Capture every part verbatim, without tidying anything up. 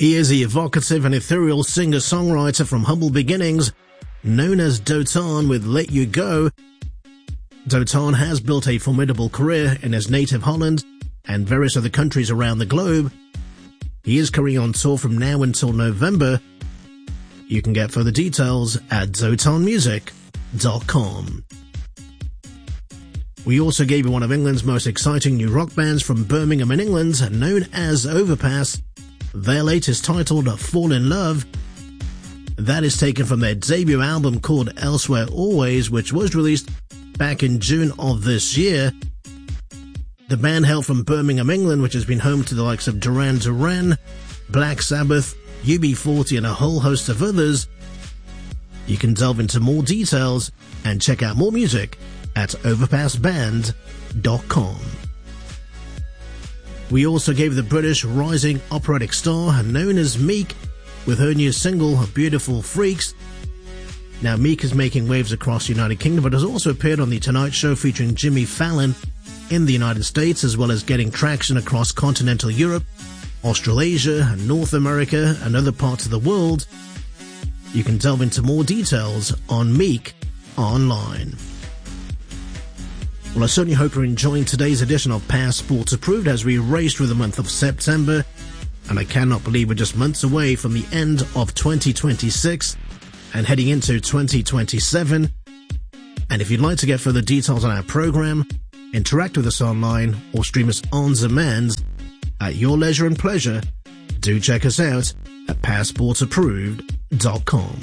He is the evocative and ethereal singer-songwriter from humble beginnings, known as Dotan with Let You Go. Dotan has built a formidable career in his native Holland and various other countries around the globe. He is currently on tour from now until November. You can get further details at dotan music dot com. We also gave you one of England's most exciting new rock bands from Birmingham in England, known as Overpass. Their latest titled Fall in Love. That is taken from their debut album called Elsewhere Always, which was released back in June of this year. The band hail from Birmingham, England, which has been home to the likes of Duran Duran, Black Sabbath, U B forty and a whole host of others. You can delve into more details and check out more music at overpass band dot com. We also gave the British rising operatic star known as Meek with her new single Beautiful Freaks. Now Meek is making waves across the United Kingdom but has also appeared on The Tonight Show featuring Jimmy Fallon in the United States, as well as getting traction across continental Europe, Australasia, North America and other parts of the world. You can delve into more details on Meek online. Well, I certainly hope you're enjoying today's edition of Passport Approved as we race through the month of September, and I cannot believe we're just months away from the end of twenty twenty-six and heading into twenty twenty-seven. And if you'd like to get further details on our program, interact with us online or stream us on demand at your leisure and pleasure, do check us out at passport approved dot com.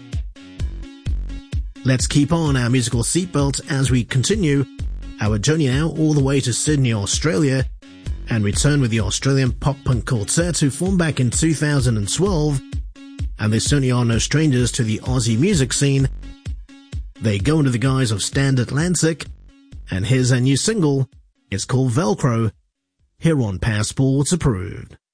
Let's keep on our musical seatbelt as we continue our journey now all the way to Sydney, Australia, and return with the Australian pop-punk quartet who formed back in two thousand twelve, and they certainly are no strangers to the Aussie music scene. They go under the guise of Stand Atlantic, and here's their new single. It's called Velcro, here on Passport Approved.